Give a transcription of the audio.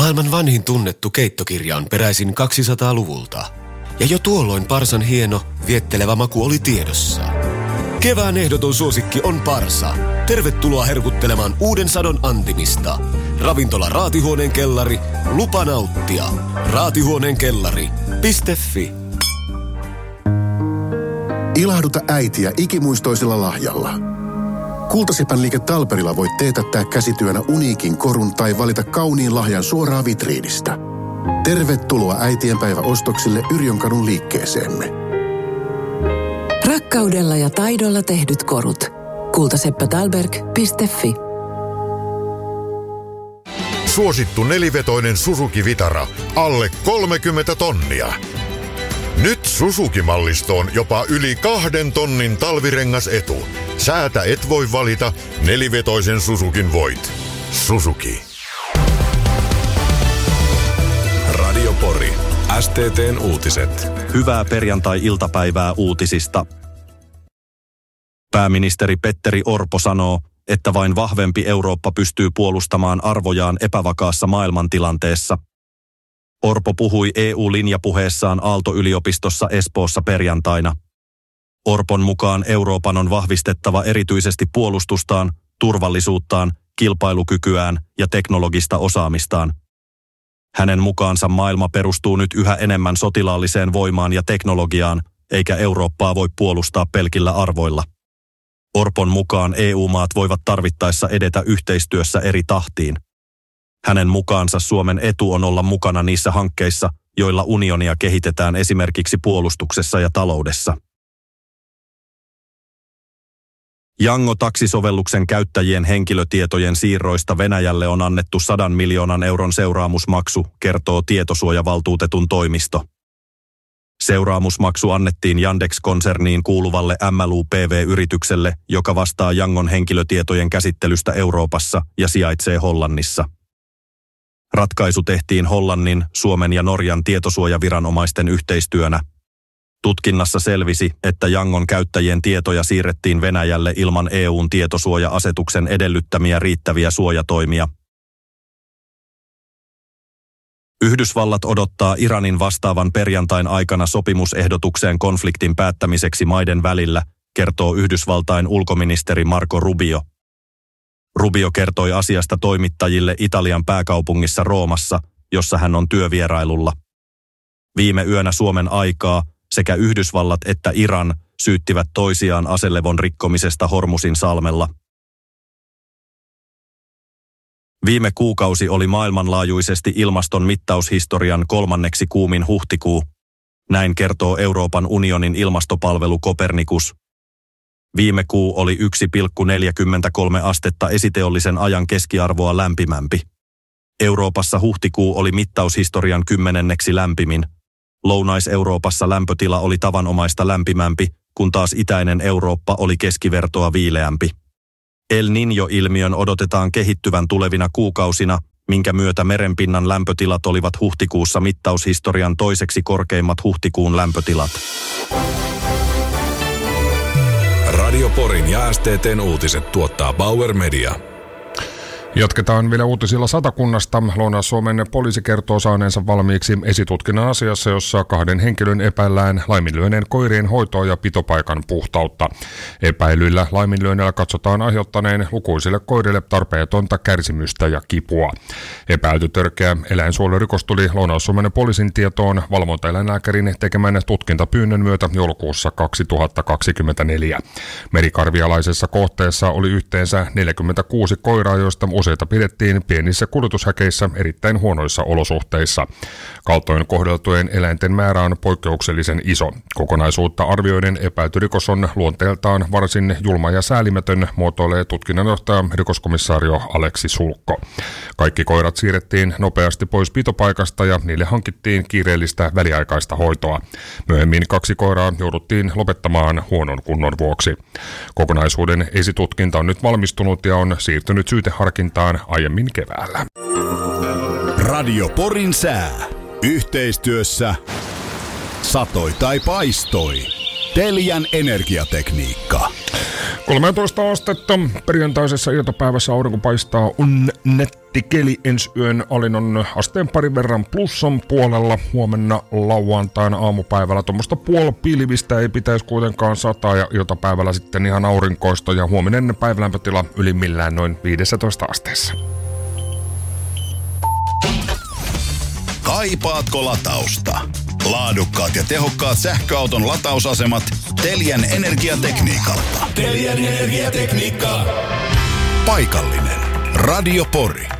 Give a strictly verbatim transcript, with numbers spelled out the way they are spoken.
Maailman vanhin tunnettu keittokirja on peräisin kaksisataaluvulta. Ja jo tuolloin parsan hieno, viettelevä maku oli tiedossa. Kevään ehdoton suosikki on parsa. Tervetuloa herkuttelemaan uuden sadon antimista. Ravintola Raatihuoneen kellari. Lupa nauttia. Raatihuoneen kellari piste fi. Ilahduta äitiä ikimuistoisella lahjalla. Kultasepän liike Talperilla voit teetättää käsityönä uniikin korun tai valita kauniin lahjan suoraan vitriinistä. Tervetuloa äitienpäiväostoksille Yrjönkadun liikkeeseemme. Rakkaudella ja taidolla tehdyt korut. kultaseppätalberg piste fi. Suosittu nelivetoinen Suzuki Vitara, alle kolmekymmentä tonnia. Nyt Suzuki-mallistoon jopa yli kahden tonnin talvirengasetu. Säätä et voi valita, nelivetoisen Suzukin voit. Suzuki. Radio Pori. S T T:n uutiset. Hyvää perjantai-iltapäivää uutisista. Pääministeri Petteri Orpo sanoo, että vain vahvempi Eurooppa pystyy puolustamaan arvojaan epävakaassa maailmantilanteessa. Orpo puhui E U-linjapuheessaan Aalto-yliopistossa Espoossa perjantaina. Orpon mukaan Euroopan on vahvistettava erityisesti puolustustaan, turvallisuuttaan, kilpailukykyään ja teknologista osaamistaan. Hänen mukaansa maailma perustuu nyt yhä enemmän sotilaalliseen voimaan ja teknologiaan, eikä Eurooppaa voi puolustaa pelkillä arvoilla. Orpon mukaan E U-maat voivat tarvittaessa edetä yhteistyössä eri tahtiin. Hänen mukaansa Suomen etu on olla mukana niissä hankkeissa, joilla unionia kehitetään esimerkiksi puolustuksessa ja taloudessa. Yango-taksisovelluksen käyttäjien henkilötietojen siirroista Venäjälle on annettu sadan miljoonan euron seuraamusmaksu, kertoo tietosuojavaltuutetun toimisto. Seuraamusmaksu annettiin Yandex-konserniin kuuluvalle M L U P V-yritykselle, joka vastaa Yangon henkilötietojen käsittelystä Euroopassa ja sijaitsee Hollannissa. Ratkaisu tehtiin Hollannin, Suomen ja Norjan tietosuojaviranomaisten yhteistyönä. Tutkinnassa selvisi, että Yangon käyttäjien tietoja siirrettiin Venäjälle ilman E U:n tietosuoja-asetuksen edellyttämiä riittäviä suojatoimia. Yhdysvallat odottaa Iranin vastaavan perjantain aikana sopimusehdotukseen konfliktin päättämiseksi maiden välillä, kertoo Yhdysvaltain ulkoministeri Marco Rubio. Rubio kertoi asiasta toimittajille Italian pääkaupungissa Roomassa, jossa hän on työvierailulla. Viime yönä Suomen aikaa sekä Yhdysvallat että Iran syyttivät toisiaan aselevon rikkomisesta Hormusin salmella. Viime kuukausi oli maailmanlaajuisesti ilmaston mittaushistorian kolmanneksi kuumin huhtikuu. Näin kertoo Euroopan unionin ilmastopalvelu Copernicus. Viime kuu oli yksi pilkku neljäkymmentäkolme astetta esiteollisen ajan keskiarvoa lämpimämpi. Euroopassa huhtikuu oli mittaushistorian kymmenenneksi lämpimin. Lounais-Euroopassa lämpötila oli tavanomaista lämpimämpi, kun taas itäinen Eurooppa oli keskivertoa viileämpi. El Niño-ilmiön odotetaan kehittyvän tulevina kuukausina, minkä myötä merenpinnan lämpötilat olivat huhtikuussa mittaushistorian toiseksi korkeimmat huhtikuun lämpötilat. Radio Porin ja S T T:n uutiset tuottaa Bauer Media. Jatketaan vielä uutisilla Satakunnasta. Lounais-Suomen poliisi kertoo saaneensa valmiiksi esitutkinnan asiassa, jossa kahden henkilön epäillään laiminlyöneen koirien hoitoa ja pitopaikan puhtautta. Epäilyillä laiminlyönnillä katsotaan aiheuttaneen lukuisille koirille tarpeetonta kärsimystä ja kipua. Epäilty törkeä eläinsuojelurikos tuli Lounais-Suomen poliisin tietoon valvontaeläinlääkärin tekemän tutkintapyynnön myötä joulukuussa kaksituhattakaksikymmentäneljä. Merikarvialaisessa kohteessa oli yhteensä neljäkymmentäkuusi koiraa, joista useita pidettiin pienissä kuljetushäkeissä erittäin huonoissa olosuhteissa. Kaltoin kohdeltujen eläinten määrä on poikkeuksellisen iso. Kokonaisuutta arvioiden epäilty rikos on luonteeltaan varsin julma ja säälimätön, muotoilee tutkinnanjohtaja rikoskomissaario Aleksi Sulkko. Kaikki koirat siirrettiin nopeasti pois pitopaikasta ja niille hankittiin kiireellistä väliaikaista hoitoa. Myöhemmin kaksi koiraa jouduttiin lopettamaan huonon kunnon vuoksi. Kokonaisuuden esitutkinta on nyt valmistunut ja on siirtynyt syyteharkintaan aiemmin keväällä. Radio Porin sää. Yhteistyössä satoi tai paistoi. Telian energiatekniikka. kolmetoista astetta. Perjantaisessa iltapäivässä aurinko paistaa, on nettikeli. Ensi yön alinnon asteen parin verran plussan puolella. Huomenna lauantaina aamupäivällä tuommoista puolipilvistä ei pitäisi kuitenkaan sataa ja iltapäivällä sitten ihan aurinkoista ja huominen päivälämpötila ylimmillään noin viisitoista asteessa. Kaipaatko latausta? Laadukkaat ja tehokkaat sähköauton latausasemat Teliän Energiatekniikalta. Teliän Energiatekniikka. Paikallinen Radio Pori.